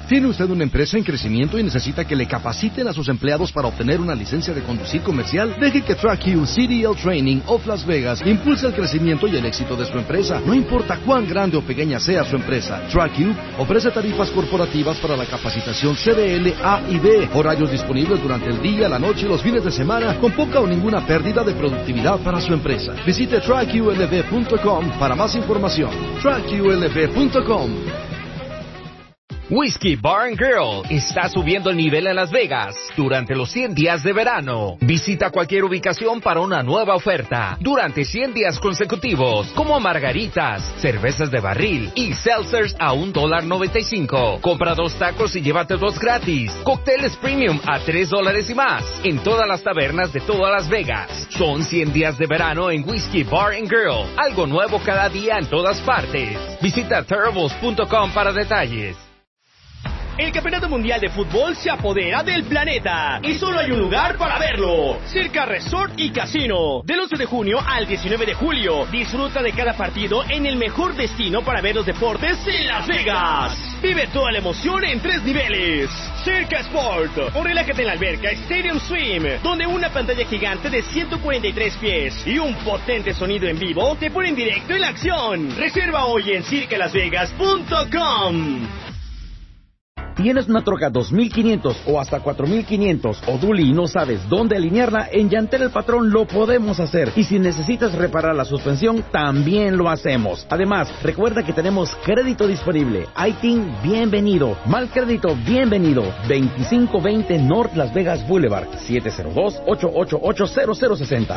¿Tiene usted una empresa en crecimiento y necesita que le capaciten a sus empleados para obtener una licencia de conducir comercial? Deje que TrackU CDL Training of Las Vegas impulse el crecimiento y el éxito de su empresa. No importa cuán grande o pequeña sea su empresa, TrackU ofrece tarifas corporativas para la capacitación CDL A y B, horarios disponibles durante el día, la noche y los fines de semana, con poca o ninguna pérdida de productividad para su empresa. Visite TrackULV.com para más información. TrackULV.com. Whiskey Bar & Grill está subiendo el nivel en Las Vegas durante los 100 días de verano. Visita cualquier ubicación para una nueva oferta durante 100 días consecutivos, como margaritas, cervezas de barril y seltzers a $1.95. Compra 2 tacos y llévate 2 gratis. Cócteles premium a $3 y más en todas las tabernas de toda Las Vegas. Son 100 días de verano en Whiskey Bar & Grill. Algo nuevo cada día en todas partes. Visita Terribles.com para detalles. El Campeonato Mundial de Fútbol se apodera del planeta y solo hay un lugar para verlo: Circa Resort y Casino. Del 11 de junio al 19 de julio, disfruta de cada partido en el mejor destino para ver los deportes en Las Vegas. Vive toda la emoción en 3 niveles. Circa Sport, o relájate en la alberca Stadium Swim, donde una pantalla gigante de 143 pies y un potente sonido en vivo te ponen directo en la acción. Reserva hoy en circalasvegas.com. ¿Tienes una troca 2500 o hasta 4500 o dually y no sabes dónde alinearla? En Yantel El Patrón lo podemos hacer. Y si necesitas reparar la suspensión, también lo hacemos. Además, recuerda que tenemos crédito disponible. ITIN, bienvenido. Mal crédito, bienvenido. 2520 North Las Vegas Boulevard. 702-888-0060.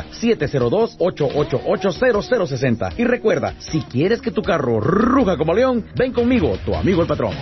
702-888-0060. Y recuerda, si quieres que tu carro ruja como león, ven conmigo, tu amigo El Patrón.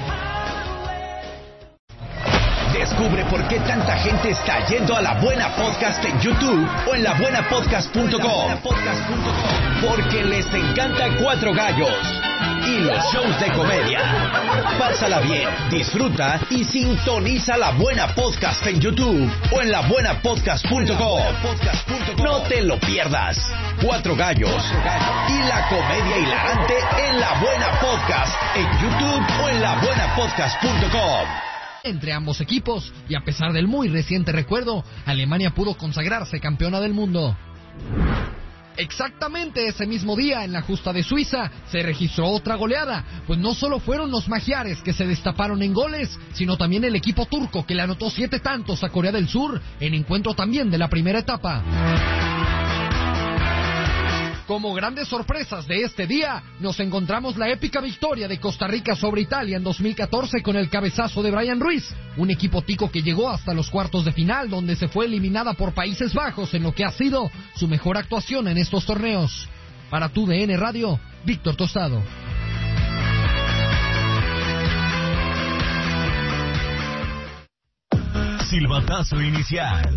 Descubre por qué tanta gente está yendo a La Buena Podcast en YouTube o en labuenapodcast.com. Porque les encanta Cuatro Gallos y los shows de comedia. Pásala bien, disfruta y sintoniza La Buena Podcast en YouTube o en labuenapodcast.com. No te lo pierdas. Cuatro Gallos y la comedia hilarante en La Buena Podcast en YouTube o en labuenapodcast.com. Entre ambos equipos, y a pesar del muy reciente recuerdo, Alemania pudo consagrarse campeona del mundo. Exactamente ese mismo día, en la justa de Suiza, se registró otra goleada, pues no solo fueron los magiares que se destaparon en goles, sino también el equipo turco que le anotó 7 tantos a Corea del Sur, en encuentro también de la primera etapa. Como grandes sorpresas de este día, nos encontramos la épica victoria de Costa Rica sobre Italia en 2014 con el cabezazo de Brian Ruiz, un equipo tico que llegó hasta los cuartos de final, donde se fue eliminada por Países Bajos en lo que ha sido su mejor actuación en estos torneos. Para tu DN Radio, Víctor Tostado. Silbatazo inicial.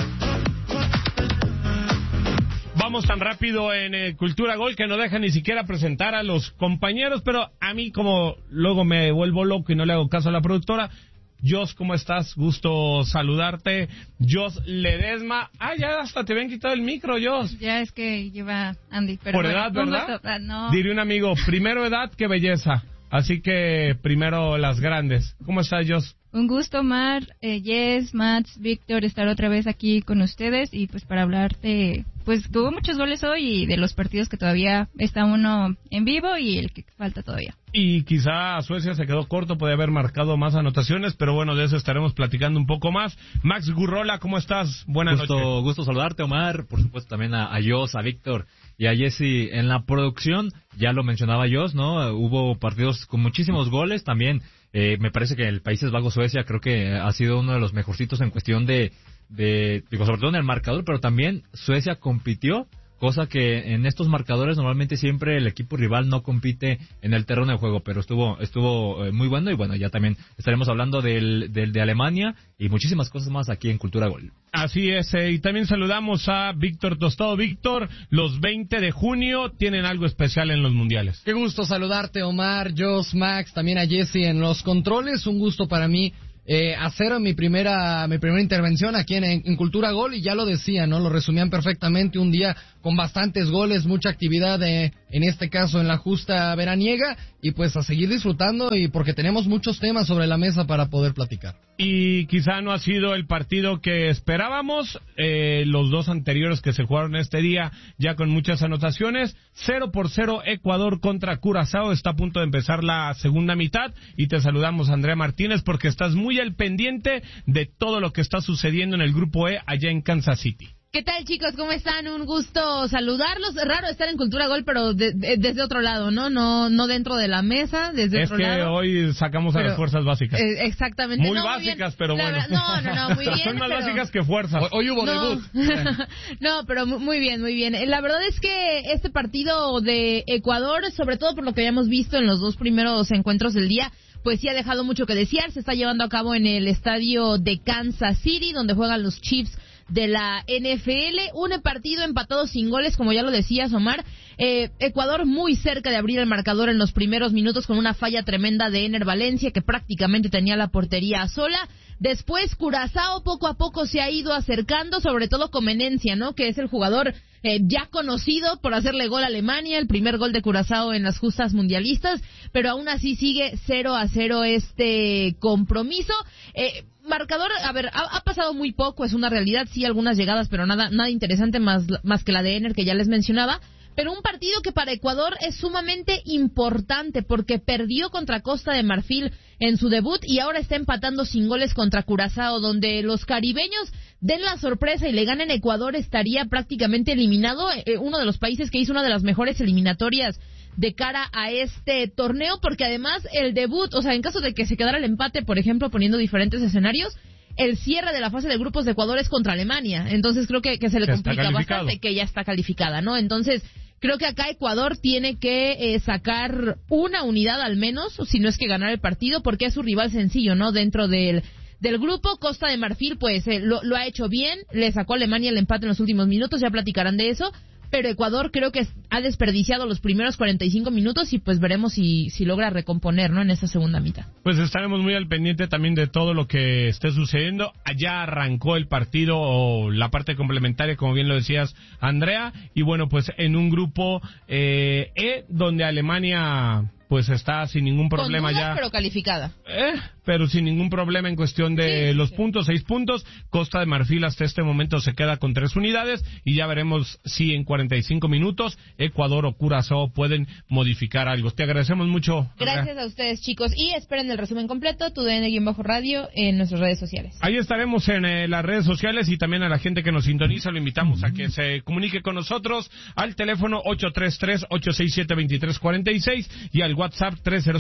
Vamos tan rápido en Cultura Gol que no deja ni siquiera presentar a los compañeros, pero a mí como luego me vuelvo loco y no le hago caso a la productora. Jos, ¿cómo estás? Gusto saludarte. Jos Ledesma. Ya hasta te habían quitado el micro, Jos. Ya es que lleva Andy. Pero por bueno, edad, ¿verdad? No. Diría un amigo, primero edad que belleza. Así que primero las grandes. ¿Cómo estás, Jos? Un gusto, Omar, Jess, Mats, Víctor, estar otra vez aquí con ustedes y pues para hablar de, pues tuvo muchos goles hoy y de los partidos que todavía está uno en vivo y el que falta todavía. Y quizá Suecia se quedó corto, podía haber marcado más anotaciones, pero bueno, de eso estaremos platicando un poco más. Max Gurrola, ¿cómo estás? Buenas noches. Gusto saludarte, Omar, por supuesto también a Jos, a Víctor y a Jesse en la producción. Ya lo mencionaba Jos, ¿no? Hubo partidos con muchísimos goles también. Me parece que el Países Bajos-Suecia creo que ha sido uno de los mejorcitos en cuestión de sobre todo en el marcador, pero también Suecia compitió, cosa que en estos marcadores normalmente siempre el equipo rival no compite en el terreno de juego, pero estuvo muy bueno y bueno, ya también estaremos hablando del de Alemania y muchísimas cosas más aquí en Cultura Gol. Así es, y también saludamos a Víctor Tostado. Víctor, los 20 de junio tienen algo especial en los mundiales. Qué gusto saludarte, Omar, Jos, Max, también a Jesse en los controles. Un gusto para mí hacer mi primera intervención aquí en Cultura Gol, y ya lo decía, ¿no? Lo resumían perfectamente, un día con bastantes goles, mucha actividad, en este caso en la justa veraniega, y pues a seguir disfrutando, y porque tenemos muchos temas sobre la mesa para poder platicar. Y quizá no ha sido el partido que esperábamos, los dos anteriores que se jugaron este día ya con muchas anotaciones. 0-0 Ecuador contra Curazao, está a punto de empezar la segunda mitad, y te saludamos, Andrea Martínez, porque estás muy al pendiente de todo lo que está sucediendo en el grupo E allá en Kansas City. ¿Qué tal, chicos? ¿Cómo están? Un gusto saludarlos. Raro estar en Cultura Gol, pero desde otro lado, ¿no? No dentro de la mesa, desde otro lado. Es que hoy sacamos a las fuerzas básicas. Exactamente. Muy básicas, pero bueno. No, muy bien. Son más básicas que fuerzas. Hoy hubo debut. No, pero muy bien, muy bien. La verdad es que este partido de Ecuador, sobre todo por lo que habíamos visto en los dos primeros encuentros del día, pues sí ha dejado mucho que desear. Se está llevando a cabo en el estadio de Kansas City, donde juegan los Chiefs de la NFL. Un partido empatado sin goles, como ya lo decías, Omar. Ecuador muy cerca de abrir el marcador en los primeros minutos con una falla tremenda de Ener Valencia, que prácticamente tenía la portería sola. Después Curazao poco a poco se ha ido acercando, sobre todo con Menencia, ¿no? Que es el jugador ya conocido por hacerle gol a Alemania, el primer gol de Curazao en las justas mundialistas, pero aún así sigue 0-0 este compromiso. Marcador, a ver, ha pasado muy poco, es una realidad, sí, algunas llegadas, pero nada interesante más que la de Ener, que ya les mencionaba. Pero un partido que para Ecuador es sumamente importante porque perdió contra Costa de Marfil en su debut y ahora está empatando sin goles contra Curazao, donde los caribeños den la sorpresa y le ganen a Ecuador, estaría prácticamente eliminado, uno de los países que hizo una de las mejores eliminatorias de cara a este torneo, porque además el debut, o sea, en caso de que se quedara el empate, por ejemplo, poniendo diferentes escenarios, el cierre de la fase de grupos de Ecuador es contra Alemania, entonces creo que se le complica bastante, que ya está calificada, ¿no? Entonces creo que acá Ecuador tiene que sacar una unidad al menos, si no es que ganar el partido, porque es su rival sencillo, ¿no? Dentro del grupo. Costa de Marfil pues lo ha hecho bien, le sacó a Alemania el empate en los últimos minutos, ya platicarán de eso. Pero Ecuador creo que ha desperdiciado los primeros 45 minutos y pues veremos si logra recomponer, ¿no? En esa segunda mitad. Pues estaremos muy al pendiente también de todo lo que esté sucediendo. Allá arrancó el partido, o la parte complementaria, como bien lo decías, Andrea. Y bueno, pues en un grupo donde Alemania pues está sin ningún problema. Con dudas, ya. Pero calificada. Pero sin ningún problema en cuestión de los puntos, 6 puntos. Costa de Marfil hasta este momento se queda con 3 unidades y ya veremos si en 45 minutos Ecuador o Curazao pueden modificar algo. Te agradecemos mucho. Gracias a ustedes, chicos. Y esperen el resumen completo, TUDN_radio, en nuestras redes sociales. Ahí estaremos en las redes sociales, y también a la gente que nos sintoniza lo invitamos a que se comunique con nosotros al teléfono 833-867-2346 y al WhatsApp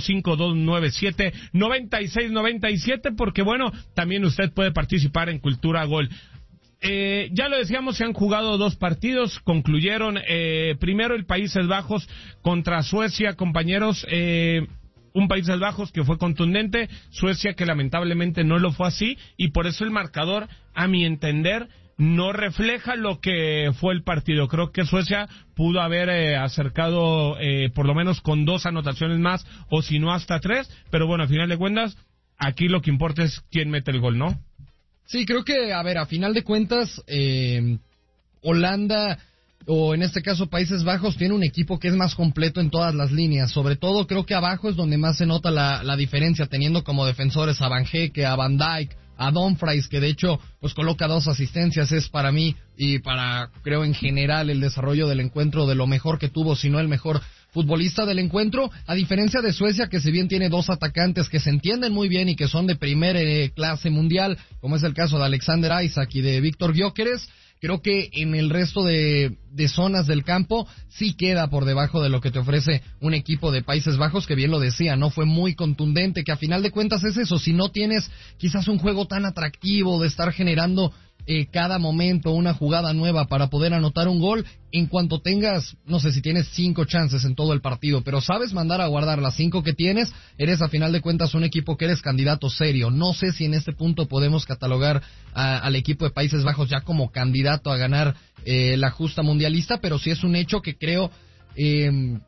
305-297-9697, porque bueno, también usted puede participar en Cultura Gol. Ya lo decíamos, se han jugado 2 partidos, concluyeron primero el Países Bajos contra Suecia, compañeros. Un Países Bajos que fue contundente, Suecia que lamentablemente no lo fue así, y por eso el marcador, a mi entender, no refleja lo que fue el partido. Creo que Suecia pudo haber acercado por lo menos con 2 anotaciones más, o si no hasta 3, pero bueno, al final de cuentas, aquí lo que importa es quién mete el gol, ¿no? Sí, creo que, a ver, a final de cuentas, Holanda, o en este caso Países Bajos, tiene un equipo que es más completo en todas las líneas. Sobre todo creo que abajo es donde más se nota la diferencia, teniendo como defensores a Van Heeke, a Van Dijk, a Dumfries, que de hecho pues coloca 2 asistencias. Es para mí y para, creo, en general el desarrollo del encuentro de lo mejor que tuvo, si no el mejor futbolista del encuentro, a diferencia de Suecia, que si bien tiene 2 atacantes que se entienden muy bien y que son de primera clase mundial, como es el caso de Alexander Isak y de Víctor Gyökeres, creo que en el resto de zonas del campo sí queda por debajo de lo que te ofrece un equipo de Países Bajos, que bien lo decía, no fue muy contundente, que a final de cuentas es eso, si no tienes quizás un juego tan atractivo de estar generando cada momento una jugada nueva para poder anotar un gol, en cuanto tengas, no sé si tienes 5 chances en todo el partido, pero sabes mandar a guardar las 5 que tienes, eres a final de cuentas un equipo que eres candidato serio. No sé si en este punto podemos catalogar al equipo de Países Bajos ya como candidato a ganar la justa mundialista, pero sí es un hecho que creo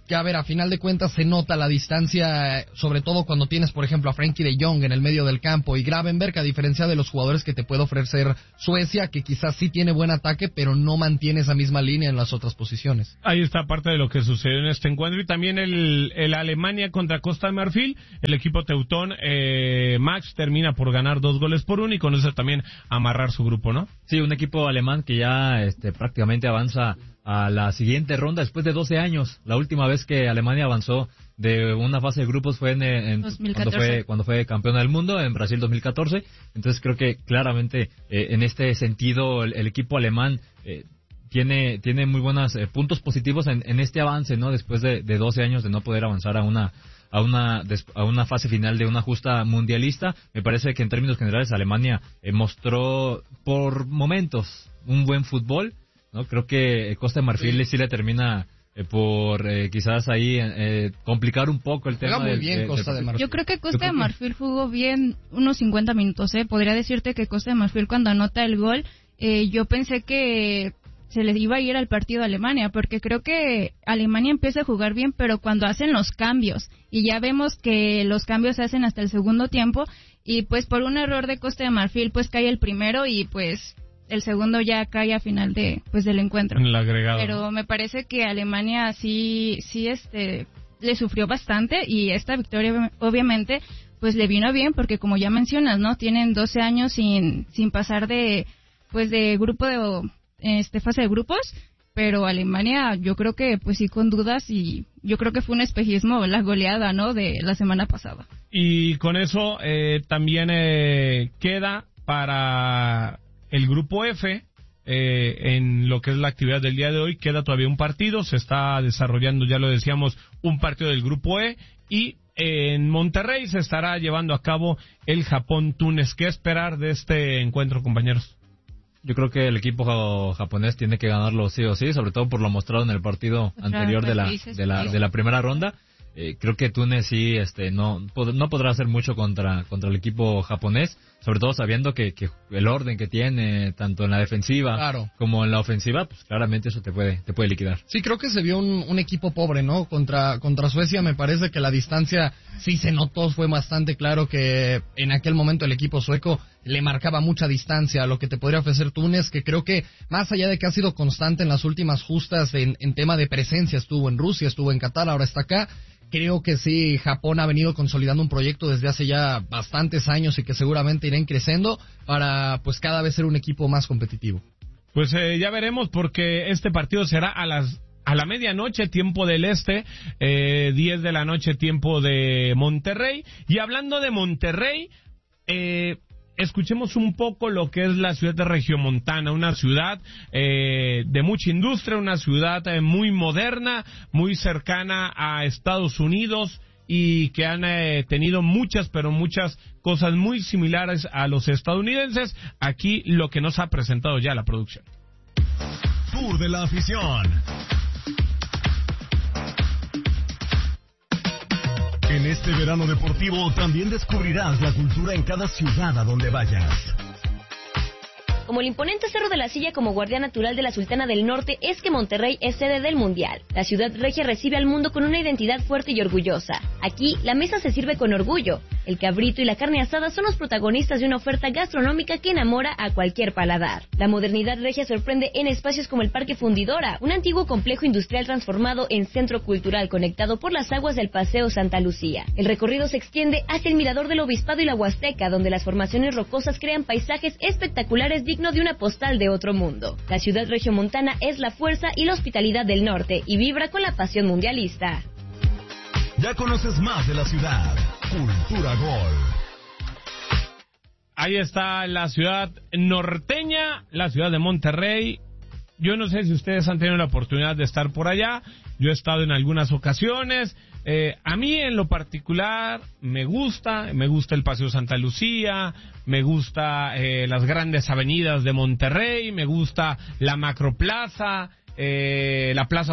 que, a ver, a final de cuentas se nota la distancia, sobre todo cuando tienes, por ejemplo, a Frankie de Jong en el medio del campo y Gravenberg, a diferencia de los jugadores que te puede ofrecer Suecia, que quizás sí tiene buen ataque, pero no mantiene esa misma línea en las otras posiciones. Ahí está parte de lo que sucedió en este encuentro, y también el Alemania contra Costa de Marfil. El equipo teutón, Max, termina por ganar 2-1 y con eso también amarrar su grupo, ¿no? Sí, un equipo alemán que ya prácticamente avanza a la siguiente ronda después de 12 años. La última vez que Alemania avanzó de una fase de grupos fue en 2014. cuando fue campeona del mundo en Brasil 2014. Entonces creo que claramente en este sentido el equipo alemán tiene muy buenos puntos positivos en este avance, ¿no? Después de 12 años de no poder avanzar a una fase final de una justa mundialista. Me parece que en términos generales Alemania mostró por momentos un buen fútbol, ¿no? Creo que Costa de Marfil sí le termina por quizás ahí complicar un poco el tema. Muy bien Costa de Marfil. Yo creo que Costa de Marfil jugó bien unos 50 minutos. Podría decirte que Costa de Marfil, cuando anota el gol, yo pensé que se les iba a ir al partido a Alemania, porque creo que Alemania empieza a jugar bien, pero cuando hacen los cambios, y ya vemos que los cambios se hacen hasta el segundo tiempo, y pues por un error de Costa de Marfil pues cae el primero y pues el segundo ya cae a final del encuentro. En el agregado. Pero me parece que Alemania sí le sufrió bastante, y esta victoria obviamente pues le vino bien, porque como ya mencionas, ¿no? Tienen 12 años sin pasar de grupo de fase de grupos, pero Alemania yo creo que pues sí con dudas, y yo creo que fue un espejismo la goleada, ¿no? De la semana pasada. Y con eso también queda para el grupo F, en lo que es la actividad del día de hoy, queda todavía un partido, se está desarrollando, ya lo decíamos, un partido del grupo E, y en Monterrey se estará llevando a cabo el Japón-Túnez. ¿Qué esperar de este encuentro, compañeros? Yo creo que el equipo japonés tiene que ganarlo sí o sí, sobre todo por lo mostrado en el partido anterior de la primera ronda. Creo que Túnez sí no podrá hacer mucho contra el equipo japonés, sobre todo sabiendo que el orden que tiene tanto en la defensiva como en la ofensiva, pues claramente eso te puede liquidar. Sí, creo que se vio un equipo pobre, ¿no? Contra Suecia. Me parece que la distancia sí se notó, fue bastante claro que en aquel momento el equipo sueco le marcaba mucha distancia a lo que te podría ofrecer Túnez, que creo que más allá de que ha sido constante en las últimas justas en tema de presencia, estuvo en Rusia, estuvo en Qatar, ahora está acá. Creo que sí, Japón ha venido consolidando un proyecto desde hace ya bastantes años y que seguramente irán creciendo para pues cada vez ser un equipo más competitivo. Pues ya veremos, porque este partido será a la medianoche, tiempo del este, 10 de la noche, tiempo de Monterrey. Y hablando de Monterrey, escuchemos un poco lo que es la ciudad de Regiomontana, una ciudad de mucha industria, una ciudad muy moderna, muy cercana a Estados Unidos, y que han tenido muchas cosas muy similares a los estadounidenses. Aquí lo que nos ha presentado ya la producción. Tour de la afición. En este verano deportivo también descubrirás la cultura en cada ciudad a donde vayas. Como el imponente Cerro de la Silla como guardián natural de la Sultana del Norte, es que Monterrey es sede del Mundial. La ciudad regia recibe al mundo con una identidad fuerte y orgullosa. Aquí, la mesa se sirve con orgullo. El cabrito y la carne asada son los protagonistas de una oferta gastronómica que enamora a cualquier paladar. La modernidad regia sorprende en espacios como el Parque Fundidora, un antiguo complejo industrial transformado en centro cultural conectado por las aguas del Paseo Santa Lucía. El recorrido se extiende hacia el Mirador del Obispado y la Huasteca, donde las formaciones rocosas crean paisajes espectaculares digno de una postal de otro mundo. La ciudad regiomontana es la fuerza y la hospitalidad del norte y vibra con la pasión mundialista. Ya conoces más de la ciudad. Cultura Gol. Ahí está la ciudad norteña, la ciudad de Monterrey. Yo no sé si ustedes han tenido la oportunidad de estar por allá. Yo he estado en algunas ocasiones. A mí en lo particular me gusta el Paseo Santa Lucía, me gusta las grandes avenidas de Monterrey, me gusta la Macroplaza, la Plaza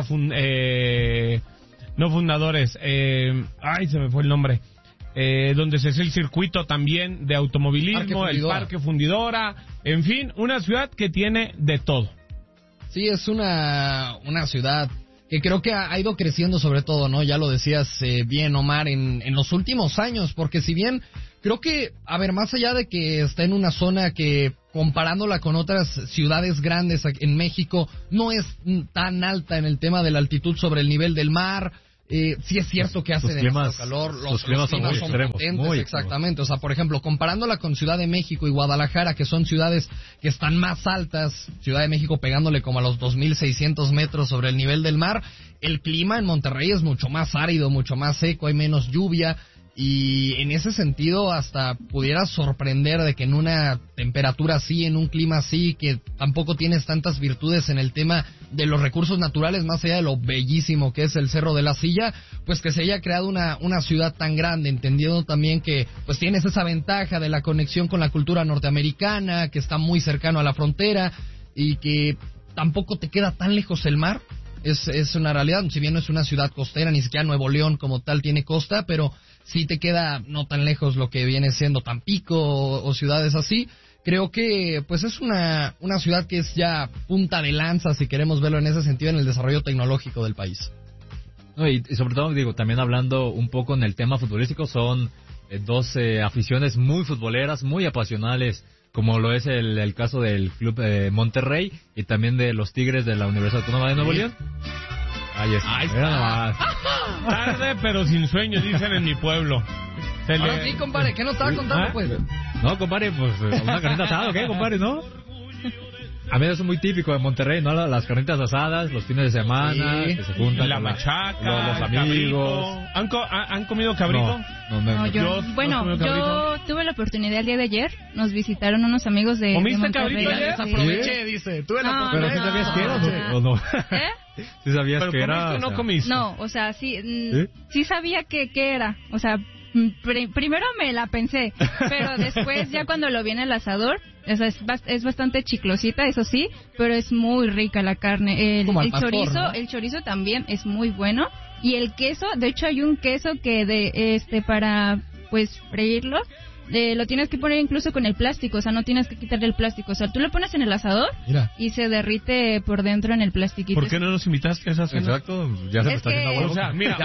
no Fundadores, se me fue el nombre, donde se hace el circuito también de automovilismo, el Parque Fundidora, en fin, una ciudad que tiene de todo. Sí, es una ciudad que creo que ha ido creciendo sobre todo, ¿no? Ya lo decías bien, Omar, en los últimos años, porque si bien creo que, a ver, más allá de que está en una zona que, comparándola con otras ciudades grandes en México, no es tan alta en el tema de la altitud sobre el nivel del mar. Sí es cierto que hace demasiado calor, los climas son potentes, exactamente. O sea, por ejemplo, comparándola con Ciudad de México y Guadalajara, que son ciudades que están más altas, Ciudad de México pegándole como a los 2.600 metros sobre el nivel del mar, el clima en Monterrey es mucho más árido, mucho más seco, hay menos lluvia. Y en ese sentido hasta pudiera sorprender de que en una temperatura así, en un clima así, que tampoco tienes tantas virtudes en el tema de los recursos naturales, más allá de lo bellísimo que es el Cerro de la Silla, pues que se haya creado una ciudad tan grande, entendiendo también que pues tienes esa ventaja de la conexión con la cultura norteamericana, que está muy cercano a la frontera y que tampoco te queda tan lejos el mar. Es una realidad, si bien no es una ciudad costera, ni siquiera Nuevo León como tal tiene costa, pero sí te queda no tan lejos lo que viene siendo Tampico o ciudades así. Creo que pues es una ciudad que es ya punta de lanza, si queremos verlo en ese sentido, en el desarrollo tecnológico del país. No, y sobre todo, digo, también hablando un poco en el tema futbolístico, son dos aficiones muy futboleras, muy apasionales, como lo es el caso del Club Monterrey y también de los Tigres de la Universidad Autónoma de Nuevo León. Ahí está. Nomás. Tarde pero sin sueño, dicen en mi pueblo. Ahora sí, compadre, ¿qué nos estaba contando, pues? No, compadre, pues una carnita asada, ¿qué, compadre, no? A mí eso es muy típico de Monterrey, ¿no? Las carnitas asadas, los fines de semana, que se juntan la machaca, los amigos. ¿Han comido cabrito? No, yo tuve la oportunidad el día de ayer, nos visitaron unos amigos de ¿Comiste Monterrey. cabrito ayer? Aproveché, dice. Tuve la Pero ¿sí sabías qué era o no? ¿Sí sabías qué era? ¿Pero comiste o no comiste? No, o sea, sí sabía qué era, o sea, primero me la pensé, pero después ya cuando lo vi en el asador, o sea, es bastante chiclosita, eso sí, pero es muy rica la carne. El chorizo, ¿no? El chorizo también es muy bueno, y el queso, de hecho hay un queso que para pues freírlo, lo tienes que poner incluso con el plástico, o sea, no tienes que quitarle el plástico, o sea, tú lo pones en el asador y se derrite por dentro en el plastiquito. ¿Por qué no nos invitaste a esa cena? Exacto, ya se me está haciendo agua. O sea, mira,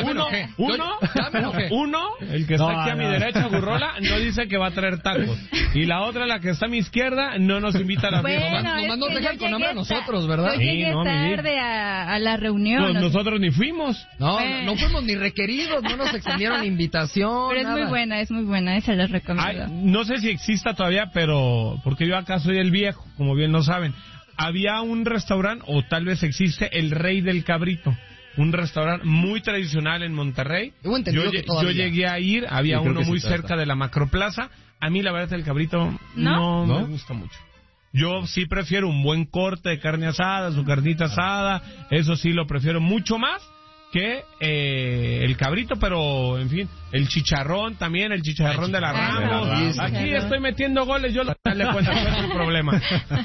uno, el que está aquí a mi derecha, Burrola, no dice que va a traer tacos. Y la otra, la que está a mi izquierda, no nos invita a la fiesta. Nomás nos dejan con hambre a nosotros, ¿verdad? Yo llegué tarde a la reunión. Pues nosotros ni fuimos. No fuimos ni requeridos, no nos extendieron la invitación. Pero es muy buena, esa les recomiendo. No sé si exista todavía, pero porque yo acá soy el viejo, como bien lo saben. Había un restaurante, o tal vez existe, el Rey del Cabrito. Un restaurante muy tradicional en Monterrey. Yo llegué a ir, había uno muy cerca de la Macroplaza. A mí la verdad el cabrito no me gusta mucho. Yo sí prefiero un buen corte de carne asada, su carnita asada, eso sí lo prefiero mucho más que el cabrito, pero en fin, el chicharrón también, el chicharrón de la Ramos. Aquí estoy metiendo goles, yo le cuento, no es el problema.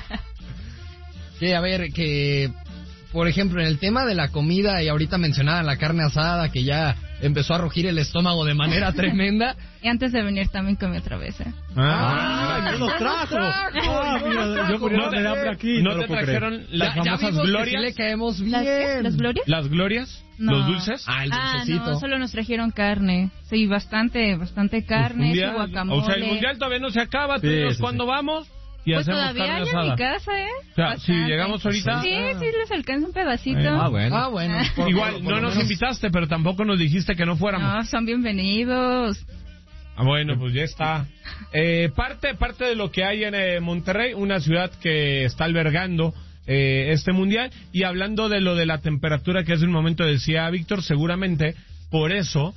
Sí, a ver, que por ejemplo, en el tema de la comida, y ahorita mencionaban la carne asada, que ya empezó a rugir el estómago de manera tremenda. Y antes de venir también comí otra vez, ¿eh? ¡yo los trajo! Mira, yo por de hambre aquí. ¿No te trajeron las famosas glorias? Sí le caemos bien. ¿Las glorias? ¿Las glorias? No. ¿Los dulces? El dulcecito. No, solo nos trajeron carne. Sí, bastante carne, su guacamole. O sea, el mundial todavía no se acaba. ¿Tú dices cuándo vamos? Y pues hacemos todavía carne hay asada. En mi casa, ¿eh? O sea, si llegamos ahorita... Sí, les alcanza un pedacito. Bueno. Igual, no nos invitaste, pero tampoco nos dijiste que no fuéramos. No, son bienvenidos. Bueno, pues ya está. Parte de lo que hay en Monterrey, una ciudad que está albergando este mundial. Y hablando de lo de la temperatura, que hace un momento decía Víctor, seguramente por eso...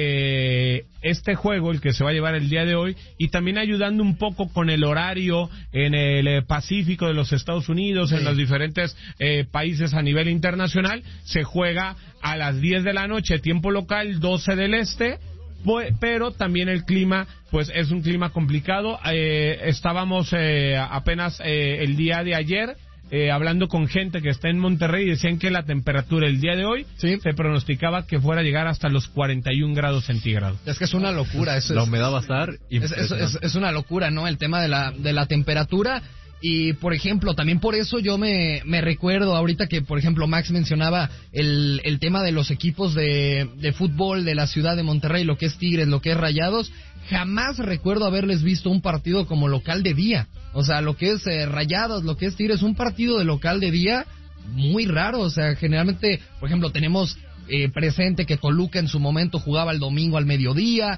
este juego, el que se va a llevar el día de hoy, y también ayudando un poco con el horario en el Pacífico de los Estados Unidos, en los diferentes países a nivel internacional, se juega a las 10 de la noche, tiempo local, 12 del este, pero también el clima, pues es un clima complicado. Estábamos apenas el día de ayer hablando con gente que está en Monterrey, y decían que la temperatura el día de hoy se pronosticaba que fuera a llegar hasta los 41 grados centígrados. Es que es una locura. La humedad va a estar es una locura, ¿no? El tema de la temperatura. Y, por ejemplo, también por eso yo me recuerdo ahorita que, por ejemplo, Max mencionaba el tema de los equipos de fútbol de la ciudad de Monterrey, lo que es Tigres, lo que es Rayados. Jamás recuerdo haberles visto un partido como local de día. O sea, lo que es Rayados, lo que es Tigres, un partido de local de día muy raro. O sea, generalmente, por ejemplo, tenemos presente que Toluca en su momento jugaba el domingo al mediodía.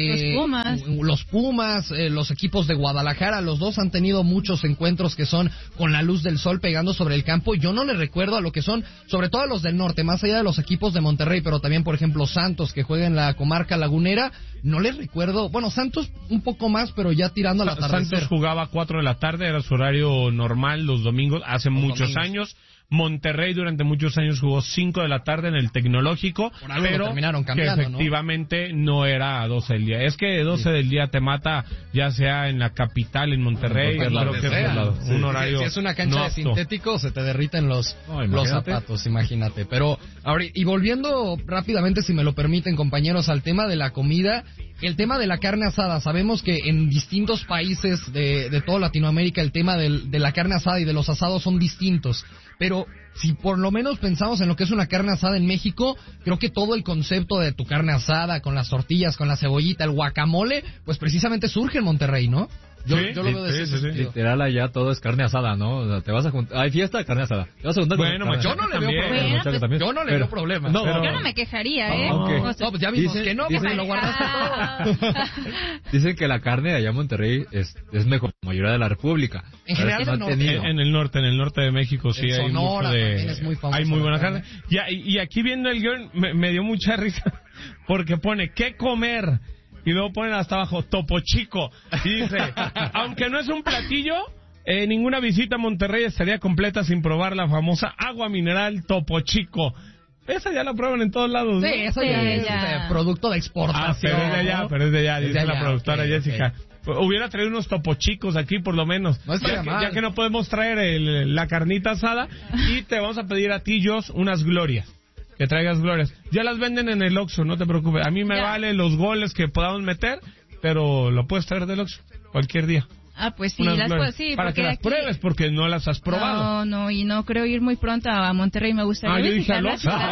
Los Pumas, los equipos de Guadalajara, los dos han tenido muchos encuentros que son con la luz del sol pegando sobre el campo. Yo no le recuerdo a lo que son, sobre todo a los del norte, más allá de los equipos de Monterrey, pero también, por ejemplo, Santos, que juega en la comarca lagunera, no les recuerdo. Bueno, Santos un poco más, pero ya tirando al atardecer. Santos jugaba a 4 de la tarde, era su horario normal los domingos, hace muchos años. Monterrey durante muchos años jugó 5 de la tarde en el Tecnológico, pero terminaron cambiando, que efectivamente no era a 12 del día. Es que 12 del día te mata, ya sea en la capital, en Monterrey, creo que es un horario. Si es una cancha de sintético, se te derriten los zapatos, imagínate. Pero, y volviendo rápidamente, si me lo permiten, compañeros, al tema de la comida, el tema de la carne asada. Sabemos que en distintos países de toda Latinoamérica el tema de la carne asada y de los asados son distintos. Pero si por lo menos pensamos en lo que es una carne asada en México, creo que todo el concepto de tu carne asada, con las tortillas, con la cebollita, el guacamole, pues precisamente surge en Monterrey, ¿no? Yo lo veo de ese sentido. Literal, allá todo es carne asada, ¿no? O sea, te vas a juntar... Hay fiesta de carne asada. Te vas a juntar yo no le veo problema. Yo no le veo problema. Yo no me quejaría, ¿eh? No, pues ya vimos que no, porque lo guardaste todo. Dicen que la carne de allá en Monterrey es mejor que la mayoría de la República. En general en el norte de México sí hay Sonora, mucho de... es muy hay muy buena carne. Y aquí viendo el guión me dio mucha risa porque pone ¿qué comer? Y luego ponen hasta abajo Topo Chico. Y dice, aunque no es un platillo, ninguna visita a Monterrey estaría completa sin probar la famosa agua mineral Topo Chico. Esa ya la prueban en todos lados, ¿no? Sí, eso ya es producto de exportación. Pero es de allá, dice la productora Jessica. Hubiera traído unos Topo Chicos aquí, por lo menos. No ya que no podemos traer la carnita asada. Y te vamos a pedir a ti, Jos, unas glorias. Que traigas glorias. Ya las venden en el Oxxo, no te preocupes. A mí me vale los goles que podamos meter, pero lo puedes traer del Oxxo cualquier día. Ah, pues sí, las puedo, sí. Para que las pruebes, porque no las has probado. No, y no creo ir muy pronto a Monterrey. Me gustaría visitar la ciudad.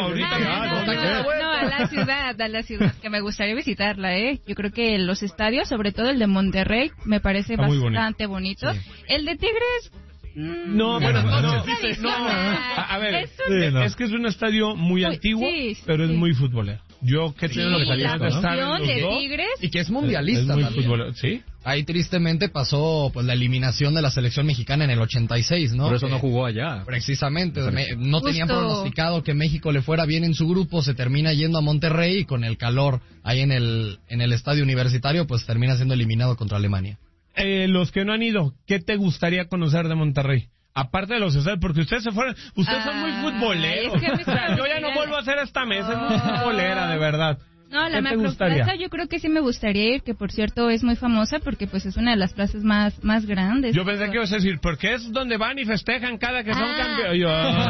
A la ciudad, que me gustaría visitarla, ¿eh? Yo creo que los estadios, sobre todo el de Monterrey, me parece bastante bonito. Sí. El de Tigres... No, bueno, a ver, es que es un estadio muy antiguo, pero es muy futbolero. Yo que tengo la calidad de estar en los dos, Tigres, y que es mundialista, es muy futbolero, sí. Ahí tristemente pasó pues la eliminación de la selección mexicana en el 86, ¿no? Por eso no jugó allá. Precisamente, no tenían pronosticado que México le fuera bien en su grupo, se termina yendo a Monterrey y con el calor ahí en el estadio universitario, pues termina siendo eliminado contra Alemania. Los que no han ido, ¿qué te gustaría conocer de Monterrey? Aparte de los estadios, porque ustedes se fueron, ustedes son muy futboleros. Es que yo ya no vuelvo a hacer esta mesa, es muy futbolera, de verdad. No, la Macroplaza yo creo que sí me gustaría ir, que por cierto es muy famosa porque pues es una de las plazas más grandes. Yo pensé que ibas a decir, porque es donde van y festejan cada que son campeones.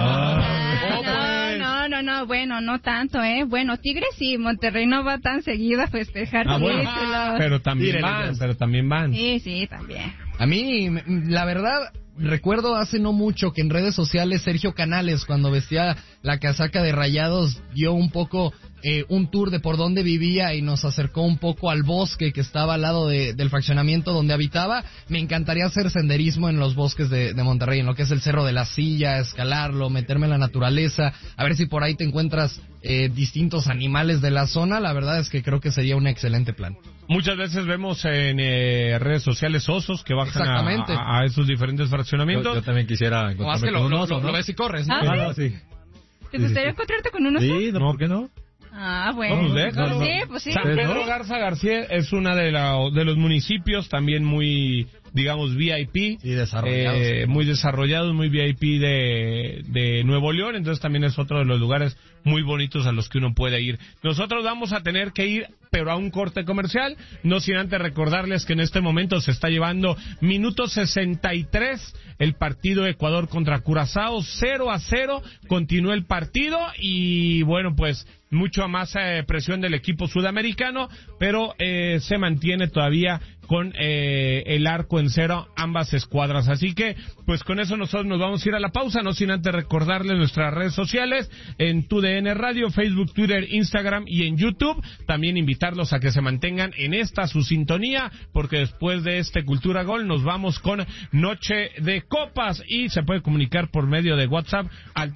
No, bueno, no tanto, ¿eh? Bueno, Tigres sí, Monterrey no va tan seguido a festejar. Pero también van. Sí, también. A mí, la verdad... Recuerdo hace no mucho que en redes sociales Sergio Canales, cuando vestía la casaca de Rayados, dio un poco un tour de por dónde vivía y nos acercó un poco al bosque que estaba al lado del fraccionamiento donde habitaba. Me encantaría hacer senderismo en los bosques de Monterrey, en lo que es el Cerro de la Silla, escalarlo, meterme en la naturaleza, a ver si por ahí te encuentras distintos animales de la zona. La verdad es que creo que sería un excelente plan. Muchas veces vemos en redes sociales osos que bajan a esos diferentes fraccionamientos. Yo también quisiera encontrarme con un oso, ¿no? Lo ves y corres, ¿no? Sí. ¿Te gustaría encontrarte con un oso? Sí, ¿por qué no? Ah, bueno. Sí. San Pedro Garza García es una de los municipios también muy, digamos, VIP. Sí, desarrollados. Muy desarrollados, muy VIP de Nuevo León. Entonces también es otro de los lugares muy bonitos a los que uno puede ir. Nosotros vamos a tener que ir, pero a un corte comercial, no sin antes recordarles que en este momento se está llevando minuto 63 el partido Ecuador contra Curazao, 0-0, continúa el partido y bueno, pues mucho más presión del equipo sudamericano, pero se mantiene todavía con el arco en cero ambas escuadras. Así que, pues con eso nosotros nos vamos a ir a la pausa, no sin antes recordarles nuestras redes sociales en TUDN Radio, Facebook, Twitter, Instagram y en YouTube. También invitarlos a que se mantengan en esta su sintonía, porque después de este Cultura Gol nos vamos con Noche de Copas y se puede comunicar por medio de WhatsApp al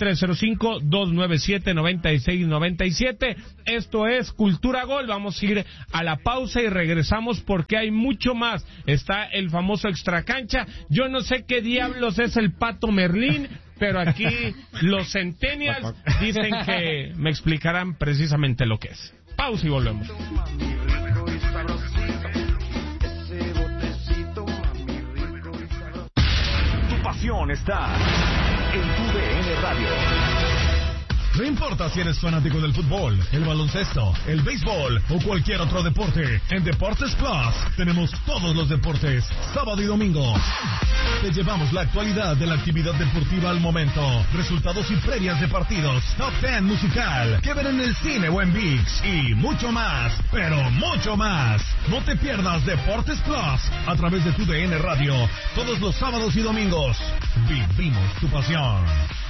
305-297-9697. Esto es Cultura Gol. Vamos a ir a la pausa y regresamos porque hay mucho más. Está el famoso extracancha. Yo no sé qué diablos es el Pato Merlín, pero aquí los centennials dicen que me explicarán precisamente lo que es. Pausa y volvemos. Tu pasión está en TUDN Radio. No importa si eres fanático del fútbol, el baloncesto, el béisbol o cualquier otro deporte, en Deportes Plus tenemos todos los deportes, sábado y domingo. Te llevamos la actualidad de la actividad deportiva al momento, resultados y previas de partidos, top 10 musical, que ver en el cine o en ViX y mucho más, pero mucho más. No te pierdas Deportes Plus a través de TUDN Radio, todos los sábados y domingos. Vivimos tu pasión.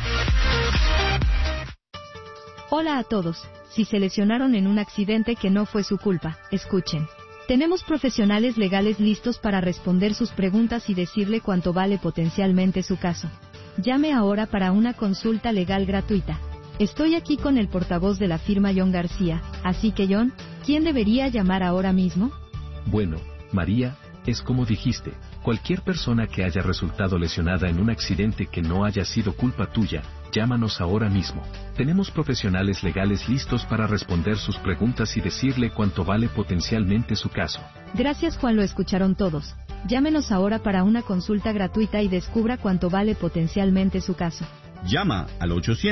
Hola a todos. Si se lesionaron en un accidente que no fue su culpa, escuchen. Tenemos profesionales legales listos para responder sus preguntas y decirle cuánto vale potencialmente su caso. Llame ahora para una consulta legal gratuita. Estoy aquí con el portavoz de la firma John García, así que John, ¿quién debería llamar ahora mismo? Bueno, María, es como dijiste, cualquier persona que haya resultado lesionada en un accidente que no haya sido culpa tuya, llámanos ahora mismo. Tenemos profesionales legales listos para responder sus preguntas y decirle cuánto vale potencialmente su caso. Gracias Juan, lo escucharon todos. Llámenos ahora para una consulta gratuita y descubra cuánto vale potencialmente su caso. Llama al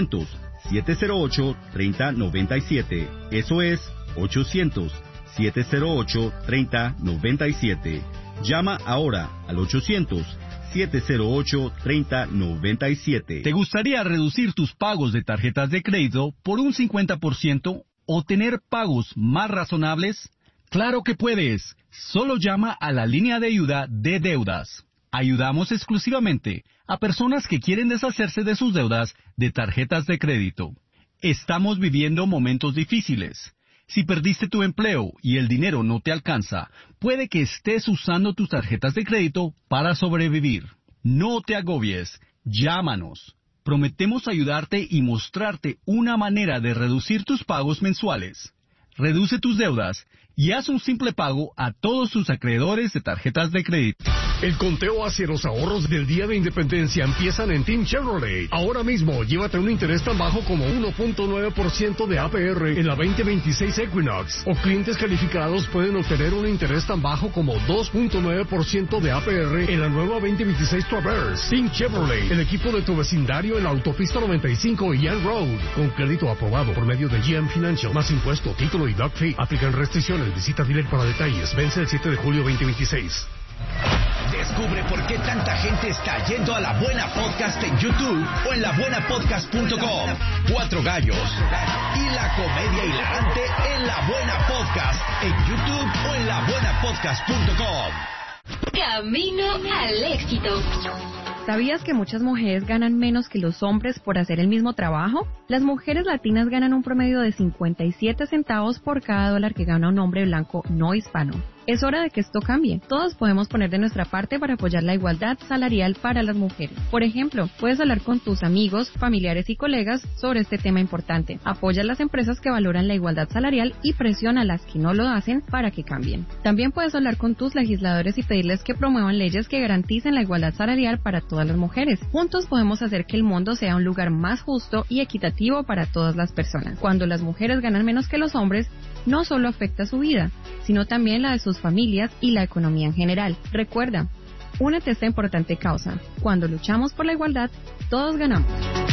800-708-3097. Eso es 800-708-3097. Llama ahora al 800-708-3097. ¿Te gustaría reducir tus pagos de tarjetas de crédito por un 50% o tener pagos más razonables? ¡Claro que puedes! Solo llama a la línea de ayuda de deudas. Ayudamos exclusivamente a personas que quieren deshacerse de sus deudas de tarjetas de crédito. Estamos viviendo momentos difíciles. Si perdiste tu empleo y el dinero no te alcanza, puede que estés usando tus tarjetas de crédito para sobrevivir. No te agobies, llámanos. Prometemos ayudarte y mostrarte una manera de reducir tus pagos mensuales. Reduce tus deudas y haz un simple pago a todos tus acreedores de tarjetas de crédito. El conteo hacia los ahorros del Día de Independencia empiezan en Team Chevrolet. Ahora mismo, llévate un interés tan bajo como 1.9% de APR en la 2026 Equinox. O clientes calificados pueden obtener un interés tan bajo como 2.9% de APR en la nueva 2026 Traverse. Team Chevrolet, el equipo de tu vecindario en la autopista 95 y Young Road. Con crédito aprobado por medio de GM Financial. Más impuesto, título y doc fee. Aplican restricciones. Visita dealer para detalles. Vence el 7 de julio 2026. Descubre por qué tanta gente está yendo a La Buena Podcast en YouTube o en labuenapodcast.com. Cuatro gallos y la comedia hilarante en La Buena Podcast en YouTube o en labuenapodcast.com. Camino al éxito. ¿Sabías que muchas mujeres ganan menos que los hombres por hacer el mismo trabajo? Las mujeres latinas ganan un promedio de 57 centavos por cada dólar que gana un hombre blanco no hispano. Es hora de que esto cambie. Todos podemos poner de nuestra parte para apoyar la igualdad salarial para las mujeres. Por ejemplo, puedes hablar con tus amigos, familiares y colegas sobre este tema importante. Apoya a las empresas que valoran la igualdad salarial y presiona a las que no lo hacen para que cambien. También puedes hablar con tus legisladores y pedirles que promuevan leyes que garanticen la igualdad salarial para todas las mujeres. Juntos podemos hacer que el mundo sea un lugar más justo y equitativo para todas las personas. Cuando las mujeres ganan menos que los hombres, no solo afecta su vida, sino también la de sus familias y la economía en general. Recuerda, únete a esta importante causa. Cuando luchamos por la igualdad, todos ganamos.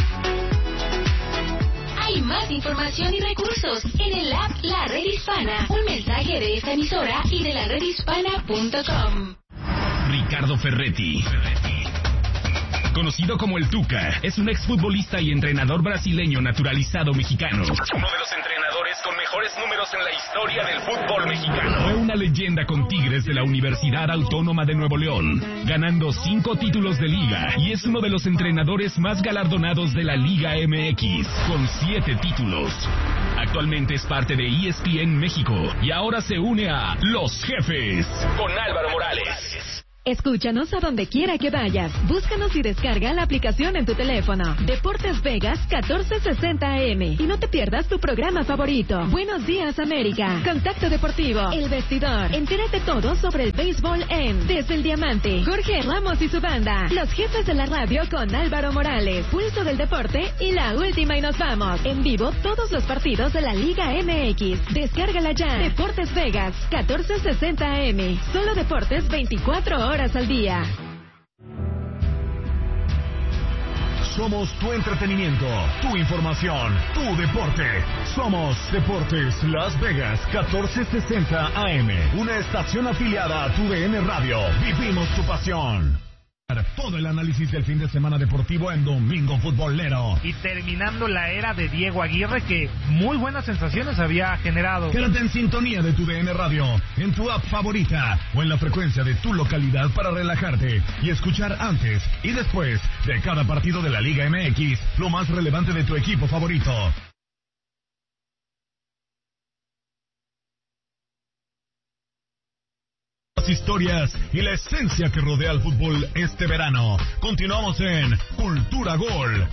Hay más información y recursos en el app La Red Hispana. Un mensaje de esta emisora y de laredhispana.com. Ricardo Ferretti, conocido como el Tuca, es un exfutbolista y entrenador brasileño naturalizado mexicano. Uno de los entrenadores con mejores números en la historia del fútbol mexicano. Fue una leyenda con Tigres de la Universidad Autónoma de Nuevo León, ganando 5 títulos de liga y es uno de los entrenadores más galardonados de la Liga MX, con 7 títulos. Actualmente es parte de ESPN México y ahora se une a Los Jefes con Álvaro Morales. Escúchanos a donde quiera que vayas. Búscanos y descarga la aplicación en tu teléfono. Deportes Vegas 1460 AM. Y no te pierdas tu programa favorito. Buenos días, América. Contacto Deportivo. El Vestidor. Entérate todo sobre el béisbol en Desde el Diamante. Jorge Ramos y su banda. Los Jefes de la Radio con Álvaro Morales. Pulso del Deporte y la última y nos vamos. En vivo todos los partidos de la Liga MX. Descárgala ya. Deportes Vegas 1460 AM. Solo deportes 24 horas al día. Somos tu entretenimiento, tu información, tu deporte. Somos Deportes Las Vegas 1460 AM. Una estación afiliada a tu DN Radio. Vivimos tu pasión. Todo el análisis del fin de semana deportivo en Domingo Futbolero. Y terminando la era de Diego Aguirre, que muy buenas sensaciones había generado. Quédate en sintonía de tu DN Radio, en tu app favorita o en la frecuencia de tu localidad para relajarte y escuchar antes y después de cada partido de la Liga MX lo más relevante de tu equipo favorito. Historias y la esencia que rodea al fútbol este verano. Continuamos en Cultura Gol.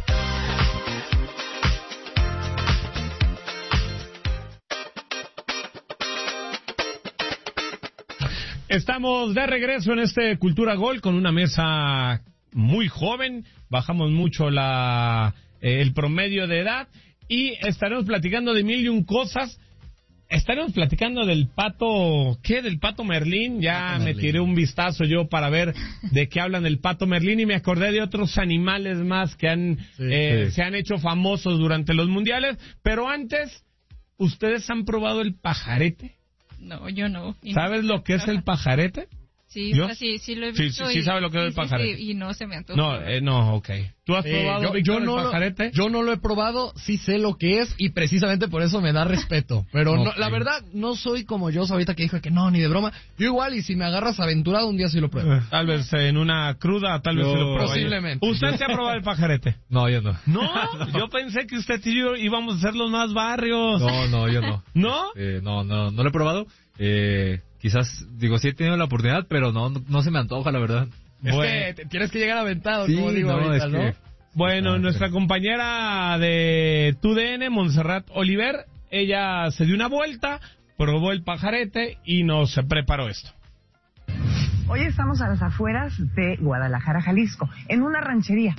Estamos de regreso en este Cultura Gol con una mesa muy joven. Bajamos mucho el promedio de edad y estaremos platicando de mil y un cosas. Estaremos platicando del pato, ¿qué? Del pato Merlín. Ya me tiré un vistazo yo para ver de qué hablan del pato Merlín y me acordé de otros animales más que se han hecho famosos durante los mundiales. Pero antes, ¿ustedes han probado el pajarete? No, yo no. ¿Sabes lo que es el pajarete? Sí, sí lo he visto. Sí, sabe lo que es el pajarete. Sí, y no se me antoja. No, ok. ¿Tú has probado, Víctor, el pajarete? Yo no lo he probado, sí sé lo que es y precisamente por eso me da respeto. Pero no, la verdad, no soy como yo ahorita que dijo que no, ni de broma. Yo igual, y si me agarras aventurado, un día sí lo pruebo. Tal vez en una cruda, tal vez se lo pruebo. Posiblemente. ¿Usted se ha probado el pajarete? No, yo no. ¿No? Yo pensé que usted y yo íbamos a ser los más barrios. No, yo no. ¿No? No lo he probado. Quizás, sí he tenido la oportunidad, pero no se me antoja, la verdad. Es que tienes que llegar aventado, sí, como digo ahorita, ¿no? Bueno, nuestra compañera de TUDN, Montserrat Oliver, ella se dio una vuelta, probó el pajarete y nos preparó esto. Hoy estamos a las afueras de Guadalajara, Jalisco, en una ranchería.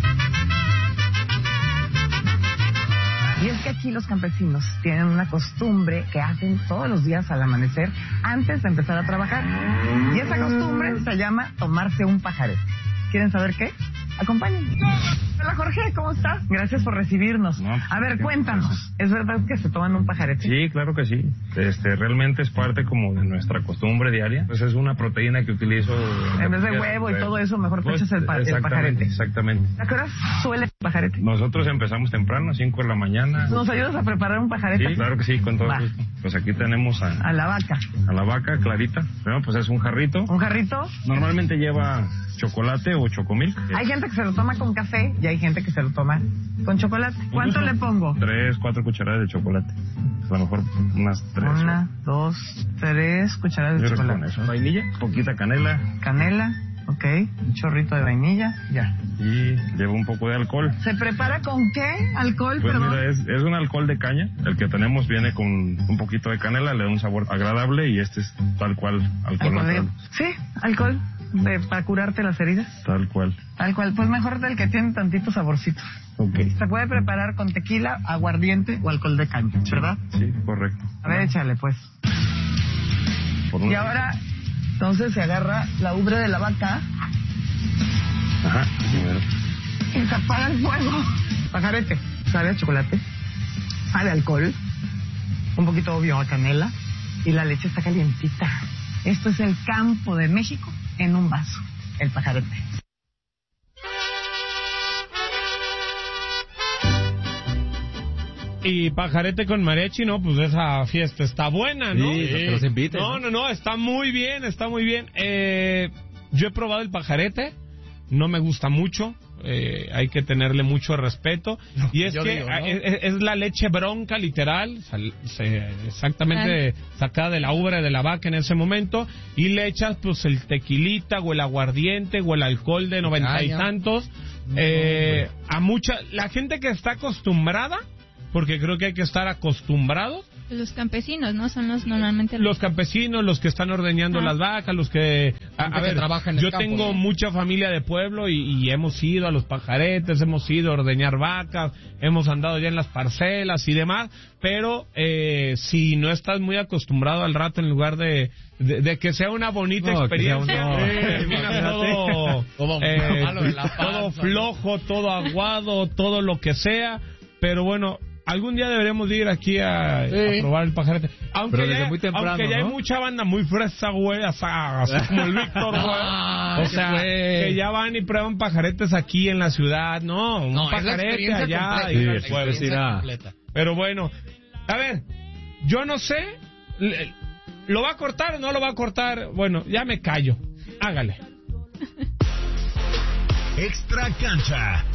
Y es que aquí los campesinos tienen una costumbre que hacen todos los días al amanecer antes de empezar a trabajar. Y esa costumbre se llama tomarse un pajarete. ¿Quieren saber qué? Acompáñenme. Hola Jorge, ¿cómo estás? Gracias por recibirnos. A ver, cuéntanos, ¿es verdad que se toman un pajarete? Sí, claro que sí. Realmente es parte como de nuestra costumbre diaria. Pues es una proteína que utilizo. En vez de huevo y todo eso, mejor te echas el pajarete. Exactamente. ¿A qué horas suele el pajarete? Nosotros empezamos temprano, 5 de la mañana. ¿Nos ayudas a preparar un pajarete? Sí, claro que sí, con todo gusto. Pues aquí tenemos a la vaca. A la vaca, Clarita. Bueno, pues es un jarrito. ¿Un jarrito? Normalmente lleva chocolate o chocomilk. Hay gente que se lo toma con café y hay gente que se lo toma con chocolate. ¿Cuánto le pongo? 3, 4 cucharadas de chocolate. A lo mejor unas 3. 1, 2, 3 cucharadas de chocolate. Con eso. Vainilla, poquita canela. Canela, ok. Un chorrito de vainilla, ya. Y lleva un poco de alcohol. ¿Se prepara con qué alcohol? Pues mira, es un alcohol de caña. El que tenemos viene con un poquito de canela, le da un sabor agradable y este es tal cual alcohol natural. Sí, alcohol. Para curarte las heridas. Tal cual. Pues mejor del que tiene tantito saborcito. Okay. Se puede preparar con tequila, aguardiente o alcohol de caña, ¿verdad? Sí, correcto. A ver, échale pues. Y ahora, entonces se agarra la ubre de la vaca. Ajá, primero. Y se apaga el fuego. Pajarete, sabe a chocolate, sabe a alcohol, un poquito obvio a canela y la leche está calientita. Esto es el campo de México en un vaso, el pajarete. Y pajarete con mariachi, no, pues esa fiesta está buena, ¿no? Sí, que los inviten. No, está muy bien, está muy bien. Yo he probado el pajarete, no me gusta mucho. Hay que tenerle mucho respeto. Y es que digo, ¿no? es la leche bronca, literal, exactamente sacada de la ubre de la vaca en ese momento, y le echas pues el tequilita o el aguardiente o el alcohol de 90 y tantos. La gente que está acostumbrada, porque creo que hay que estar acostumbrados. Los campesinos, ¿no? Son normalmente los campesinos, los que están ordeñando las vacas, los que... trabajan en el yo campo, tengo ¿no? mucha familia de pueblo y hemos ido a los pajaretes, hemos ido a ordeñar vacas, hemos andado ya en las parcelas y demás, pero si no estás muy acostumbrado al rato, en lugar de que sea una bonita experiencia, todo flojo, todo aguado, todo lo que sea, pero bueno... Algún día deberemos de ir aquí a probar el pajarete. Aunque ya hay mucha banda muy fresa, güey, así como el Víctor, güey. O sea, que ya van y prueban pajaretes aquí en la ciudad. No, un pajarete allá. Pero bueno, a ver, yo no sé, ¿lo va a cortar o no lo va a cortar? Bueno, ya me callo. Hágale. Extra Cancha.